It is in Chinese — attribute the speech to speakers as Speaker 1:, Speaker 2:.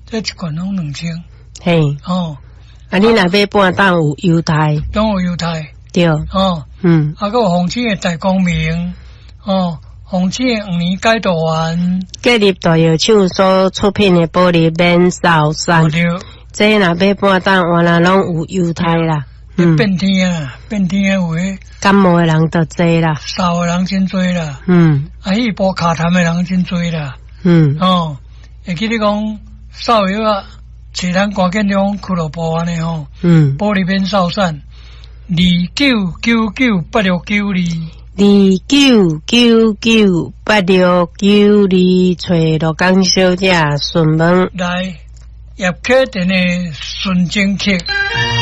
Speaker 1: 这一罐拢2000。
Speaker 2: 嘿，
Speaker 1: 哦，
Speaker 2: 啊，你若买半档有犹太，
Speaker 1: 拢有犹太。
Speaker 2: 对，
Speaker 1: 哦，啊，个红星的大光明，哦，红星的5年解毒丸，
Speaker 2: 隔日大药厂所出品的玻璃免扫散，这若买半档，原来拢有犹太啦。
Speaker 1: 变天啊，变天的话，
Speaker 2: 感冒的人就多啦，
Speaker 1: 烧的人真多啦。啊，迄波卡痰的人真多啦。哦，会记你讲扫药啊，其他关键种俱乐部安尼吼。玻璃免扫散
Speaker 2: ，29998692，29998692，找罗江小姐询问。
Speaker 1: 来，叶克店的纯正客。